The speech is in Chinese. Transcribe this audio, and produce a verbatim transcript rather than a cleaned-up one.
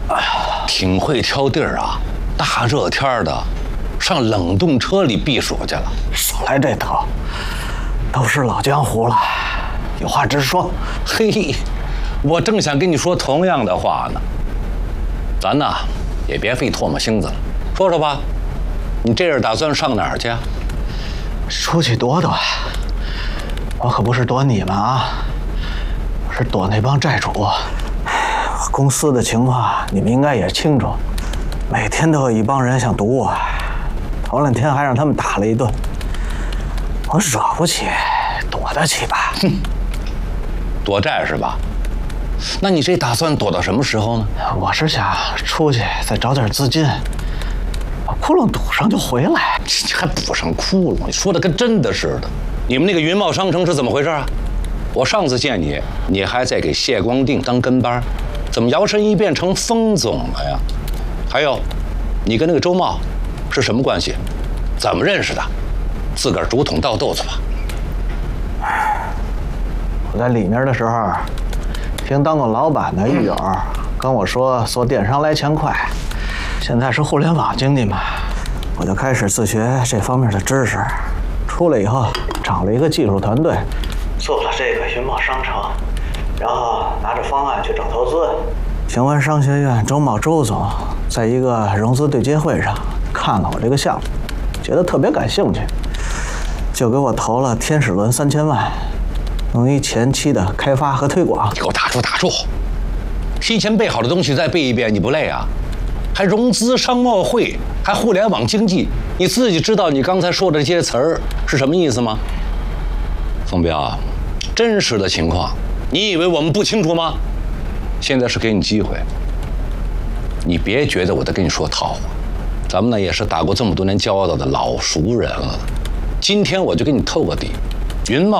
哎呀，挺会挑地儿啊！大热天的，上冷冻车里避暑去了。 少来这套，都是老江湖了，有话直说。 嘿，我正想跟你说同样的话呢。咱呐，也别费唾沫星子了，说说吧，你这是打算上哪儿去啊？ 出去躲躲。我可不是躲你们啊，我是躲那帮债主。公司的情况你们应该也清楚，每天都有一帮人想堵我，头两天还让他们打了一顿。我惹不起，躲得起吧？ 哼，躲债是吧？那你这打算躲到什么时候呢？ 我是想出去再找点资金，把窟窿堵上就回来。 这还补上窟窿？你说的跟真的似的。你们那个云茂商城是怎么回事啊？我上次见你，你还在给谢光定当跟班，怎么摇身一变成封总了呀？还有，你跟那个周茂是什么关系？怎么认识的？自个儿竹筒倒豆子吧。 我在里面的时候，听当过老板的狱友跟我说，做电商来钱快。现在是互联网经济嘛，我就开始自学这方面的知识。出来以后，找了一个技术团队，做了这个云茂商城，然后拿着方案去找投资。平湾商学院周茂周总在一个融资对接会上看了我这个项目，觉得特别感兴趣，就给我投了天使轮三千万，用于前期的开发和推广。 你给我打住打住！提前备好的东西再背一遍，你不累啊？还融资商贸会，还互联网经济，你自己知道你刚才说的这些词儿是什么意思吗？冯彪，真实的情况，你以为我们不清楚吗？现在是给你机会，你别觉得我在跟你说套话，咱们呢也是打过这么多年交道的老熟人了。今天我就给你透个底，云茂